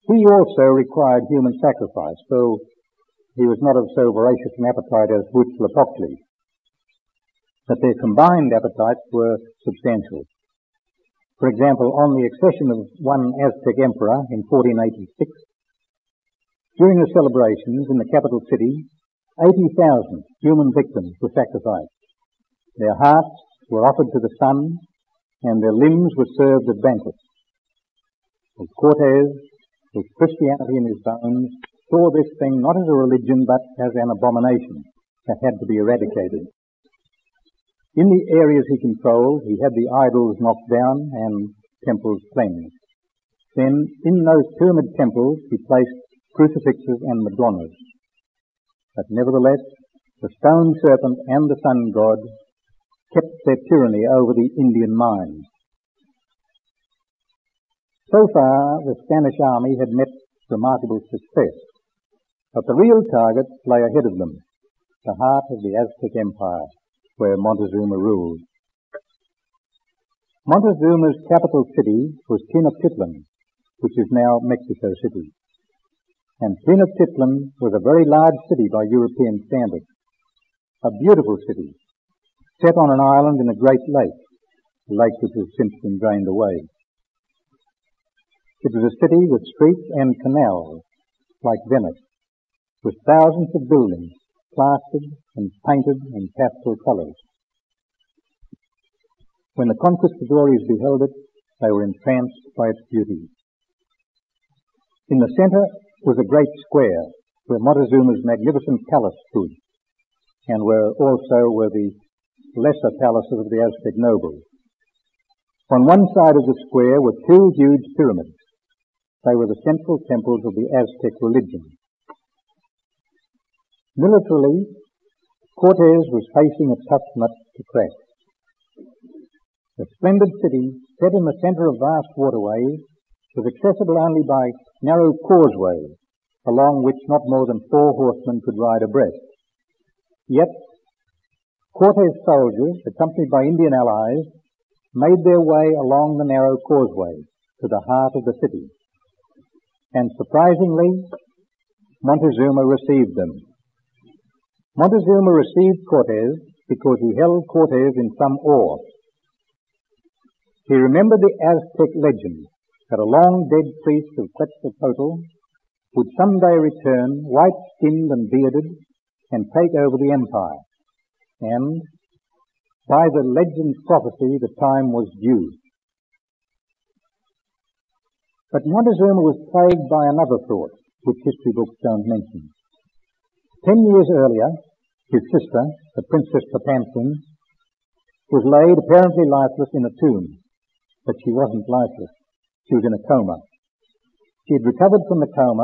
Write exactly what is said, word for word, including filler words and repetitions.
He also required human sacrifice, though he was not of so voracious an appetite as Huitzilopochtli. But their combined appetites were substantial. For example, on the accession of one Aztec emperor in fourteen eighty-six, during the celebrations in the capital city, eighty thousand human victims were sacrificed. Their hearts were offered to the sun, and their limbs were served at banquets. Well, Cortes, with Christianity in his bones, saw this thing not as a religion but as an abomination that had to be eradicated. In the areas he controlled, he had the idols knocked down and temples cleansed. Then, in those pyramid temples, he placed crucifixes and madonnas. But nevertheless, the stone serpent and the sun god kept their tyranny over the Indian mind. So far, the Spanish army had met remarkable success, but the real target lay ahead of them, the heart of the Aztec Empire, where Montezuma ruled. Montezuma's capital city was Tenochtitlan, which is now Mexico City. And Tenochtitlan was a very large city by European standards, a beautiful city, set on an island in a great lake, a lake which has since been drained away. It was a city with streets and canals, like Venice, with thousands of buildings, plastered and painted in pastel colours. When the conquistadores beheld it, they were entranced by its beauty. In the centre was a great square where Montezuma's magnificent palace stood, and where also were the lesser palaces of the Aztec nobles. On one side of the square were two huge pyramids. They were the central temples of the Aztec religion. Militarily, Cortes was facing a tough nut to crack. The splendid city, set in the centre of vast waterways, was accessible only by narrow causeways, along which not more than four horsemen could ride abreast. Yet, Cortes' soldiers, accompanied by Indian allies, made their way along the narrow causeway to the heart of the city. And surprisingly, Montezuma received them. Montezuma received Cortes because he held Cortes in some awe. He remembered the Aztec legend that a long-dead priest of Quetzalcoatl would someday return, white-skinned and bearded, and take over the empire. And, by the legend's prophecy, the time was due. But Montezuma was plagued by another thought, which history books don't mention. Ten years earlier, his sister, the Princess Papantzin, was laid apparently lifeless in a tomb. But she wasn't lifeless. She was in a coma. She had recovered from the coma